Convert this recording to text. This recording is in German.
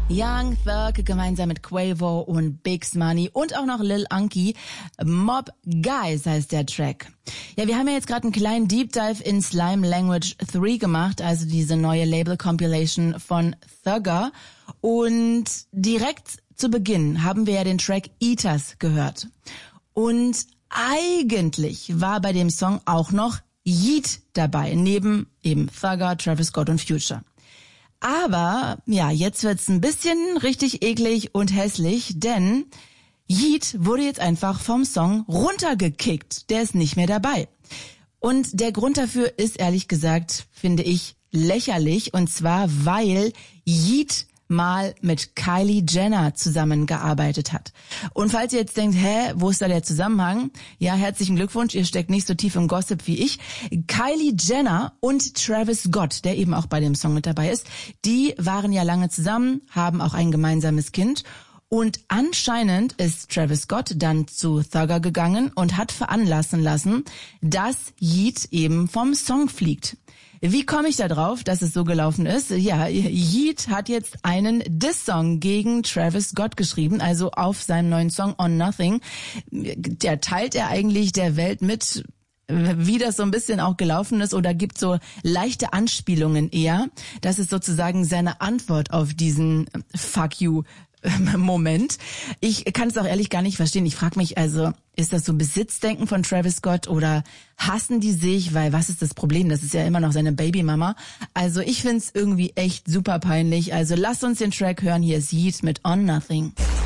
Young Thug gemeinsam mit Quavo und Big Money und auch noch Lil Anki. Mob Guys heißt der Track. Ja, wir haben ja jetzt gerade einen kleinen Deep Dive in Slime Language 3 gemacht, also diese neue Label-Compilation von Thugger. Und direkt zu Beginn haben wir ja den Track Eaters gehört. Und eigentlich war bei dem Song auch noch Yeat dabei, neben eben Thugger, Travis Scott und Future. Aber ja, jetzt wird's ein bisschen richtig eklig und hässlich, denn Yeat wurde jetzt einfach vom Song runtergekickt. Der ist nicht mehr dabei. Und der Grund dafür ist ehrlich gesagt, finde ich, lächerlich. Und zwar, weil Yeat mal mit Kylie Jenner zusammengearbeitet hat. Und falls ihr jetzt denkt, wo ist da der Zusammenhang? Ja, herzlichen Glückwunsch, ihr steckt nicht so tief im Gossip wie ich. Kylie Jenner und Travis Scott, der eben auch bei dem Song mit dabei ist, die waren ja lange zusammen, haben auch ein gemeinsames Kind. Und anscheinend ist Travis Scott dann zu Thugger gegangen und hat veranlassen lassen, dass Yeat eben vom Song fliegt. Wie komme ich da drauf, dass es so gelaufen ist? Ja, Yeat hat jetzt einen Diss-Song gegen Travis Scott geschrieben, also auf seinem neuen Song On Nothing. Der teilt er eigentlich der Welt mit, wie das so ein bisschen auch gelaufen ist, oder gibt so leichte Anspielungen eher. Das ist sozusagen seine Antwort auf diesen Fuck you Moment. Ich kann es auch ehrlich gar nicht verstehen. Ich frage mich also, ist das so Besitzdenken von Travis Scott oder hassen die sich? Weil was ist das Problem? Das ist ja immer noch seine Babymama. Also ich find's irgendwie echt super peinlich. Also lasst uns den Track hören. Hier ist Yeat mit On Nothing.